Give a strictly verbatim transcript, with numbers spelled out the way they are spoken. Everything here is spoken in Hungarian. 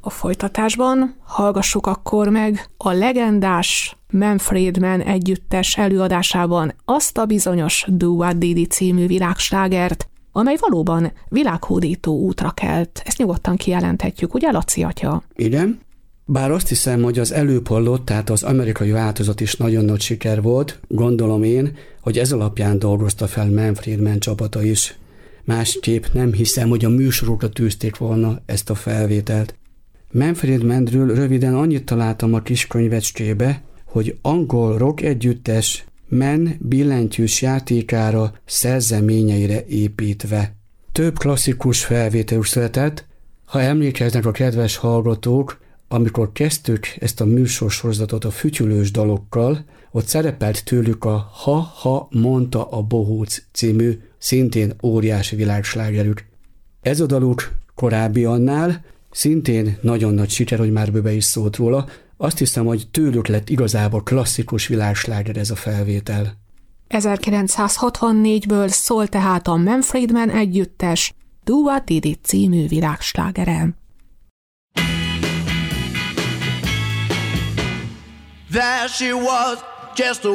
A folytatásban hallgassuk akkor meg a legendás Manfred Mann együttes előadásában azt a bizonyos Do What Didi című világslágert, amely valóban világhódító útra kelt. Ezt nyugodtan kijelenthetjük, ugye, Laci atya? Igen. Bár azt hiszem, hogy az előbb hallott, tehát az amerikai változat is nagyon nagy siker volt, gondolom én, hogy ez alapján dolgozta fel Manfred Mann csapata is. Másképp nem hiszem, hogy a műsorokra tűzték volna ezt a felvételt. Manfred Mannről röviden annyit találtam a kis könyvecskébe, hogy angol rock együttes Mann billentyűs játékára, szerzeményeire építve. Több klasszikus felvételük született. Ha emlékeznek a kedves hallgatók, amikor kezdtük ezt a műsorsorozatot a fütyülős dalokkal, ott szerepelt tőlük a Ha-ha mondta a bohóc című, szintén óriási világslágerük. Ez a daluk korábbi annál, szintén nagyon nagy siker, hogy már bőve is szólt róla. Azt hiszem, hogy tőlük lett igazából klasszikus világsláger ez a felvétel. ezerkilencszázhatvannégyből szól tehát a Manfred Mann együttes Do What Didi című világslágere. There she was, just a